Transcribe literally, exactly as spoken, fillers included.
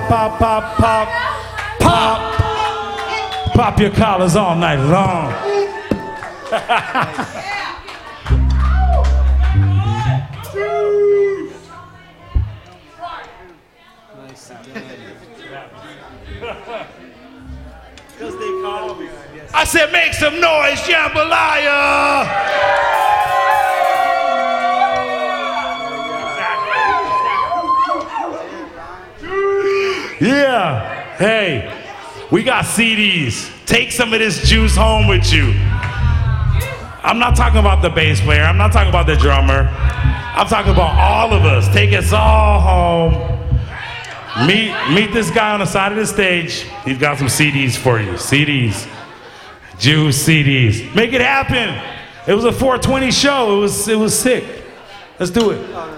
pop, pop, pop, pop. Pop your collars all night long. I said, make some noise, jambalaya! Yeah. Hey, we got C Ds. Take some of this juice home with you. I'm not talking about the bass player. I'm not talking about the drummer. I'm talking about all of us. Take us all home. Meet, meet this guy on the side of the stage. He's got some C Ds for you. C Ds. Juice C Ds. Make it happen. It was a four twenty show. It was, it was sick. Let's do it.